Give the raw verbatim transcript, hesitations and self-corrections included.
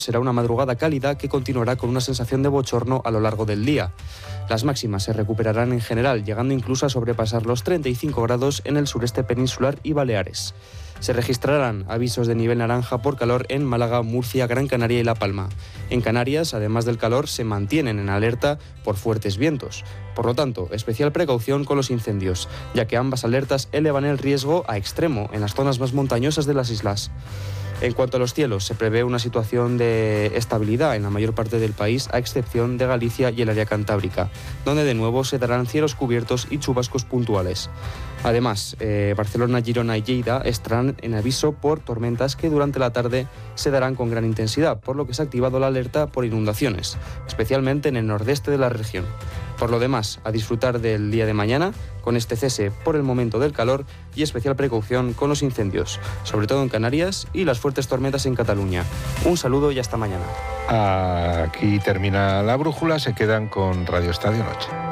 Será una madrugada cálida que continuará con una sensación de bochorno a lo largo del día. Las máximas se recuperarán en general, llegando incluso a sobrepasar los treinta y cinco grados en el sureste peninsular y Baleares. Se registrarán avisos de nivel naranja por calor en Málaga, Murcia, Gran Canaria y La Palma. En Canarias, además del calor, se mantienen en alerta por fuertes vientos. Por lo tanto, especial precaución con los incendios, ya que ambas alertas elevan el riesgo a extremo en las zonas más montañosas de las islas. En cuanto a los cielos, se prevé una situación de estabilidad en la mayor parte del país, a excepción de Galicia y el área cantábrica, donde de nuevo se darán cielos cubiertos y chubascos puntuales. Además, eh, Barcelona, Girona y Lleida estarán en aviso por tormentas que durante la tarde se darán con gran intensidad, por lo que se ha activado la alerta por inundaciones, especialmente en el nordeste de la región. Por lo demás, a disfrutar del día de mañana, con este cese por el momento del calor y especial precaución con los incendios, sobre todo en Canarias y las fuertes tormentas en Cataluña. Un saludo y hasta mañana. Aquí termina la brújula, se quedan con Radio Estadio Noche.